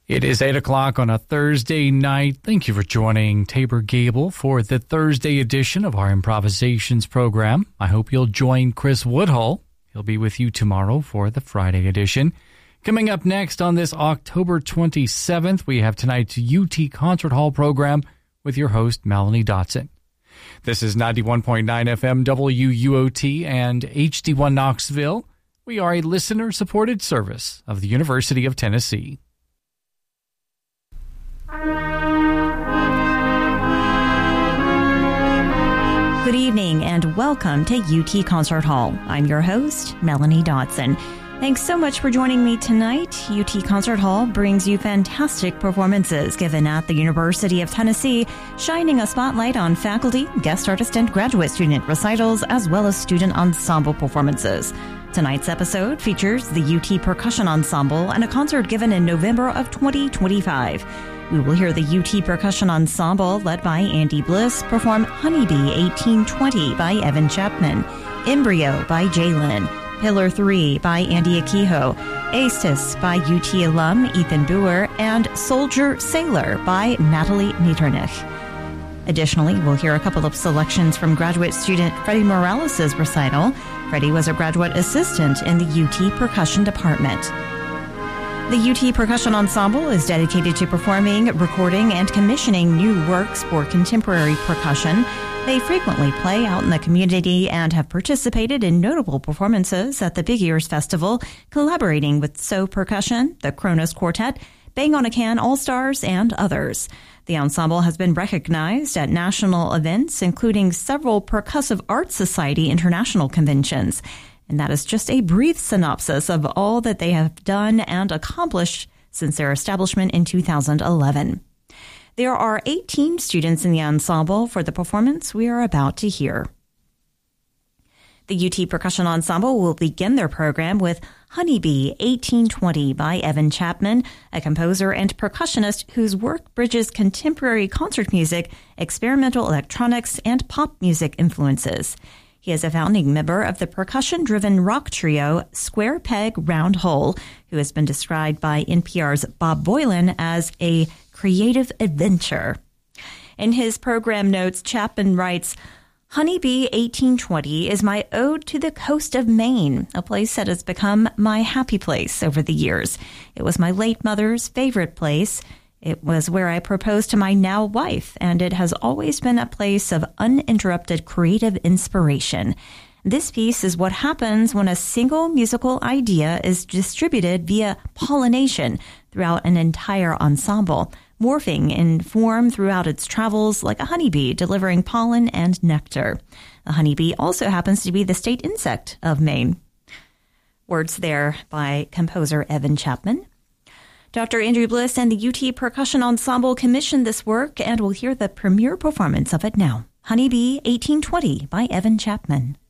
It is 8 o'clock on a Thursday night. Thank you for joining Tabor Gable for the Thursday edition of our improvisations program. I hope you'll join Chris Woodhull. He'll be with you tomorrow for the Friday edition. Coming up next on this October 27th, we have tonight's UT Concert Hall program with your host, Melanie Dotson. This is 91.9 FM WUOT and HD1 Knoxville. We are a listener-supported service of the University of Tennessee. Good evening and welcome to UT Concert Hall. I'm your host, Melanie Dotson. Thanks so much for joining me tonight. UT Concert Hall brings you fantastic performances given at the University of Tennessee, shining a spotlight on faculty, guest artist, and graduate student recitals, as well as student ensemble performances. Tonight's episode features the UT Percussion Ensemble and a concert given in November of 2025. We will hear the UT Percussion Ensemble, led by Andy Bliss, perform Honeybee 1820 by Evan Chapman, Embryo by Jalen, Pillar 3 by Andy Akiho, Aestus by UT alum Ethan Boer, and Soldier Sailor by Natalie Nieternich. Additionally, we'll hear a couple of selections from graduate student Freddie Morales' recital. Freddie was a graduate assistant in the UT Percussion Department. The UT Percussion Ensemble is dedicated to performing, recording, and commissioning new works for contemporary percussion. They frequently play out in the community and have participated in notable performances at the Big Ears Festival, collaborating with So Percussion, the Kronos Quartet, Bang on a Can All-Stars, and others. The ensemble has been recognized at national events, including several Percussive Arts Society international conventions. And that is just a brief synopsis of all that they have done and accomplished since their establishment in 2011. There are 18 students in the ensemble for the performance we are about to hear. The UT Percussion Ensemble will begin their program with Honeybee 1820 by Evan Chapman, a composer and percussionist whose work bridges contemporary concert music, experimental electronics, and pop music influences. He is a founding member of the percussion-driven rock trio Square Peg Round Hole, who has been described by NPR's Bob Boylan as a creative adventure. In his program notes, Chapman writes, Honeybee 1820 is my ode to the coast of Maine, a place that has become my happy place over the years. It was my late mother's favorite place. It was where I proposed to my now wife, and it has always been a place of uninterrupted creative inspiration. This piece is what happens when a single musical idea is distributed via pollination throughout an entire ensemble, morphing in form throughout its travels like a honeybee delivering pollen and nectar. The honeybee also happens to be the state insect of Maine. Words there by composer Evan Chapman. Dr. Andrew Bliss and the UT Percussion Ensemble commissioned this work, and we'll hear the premiere performance of it now. Honeybee 1820 by Evan Chapman.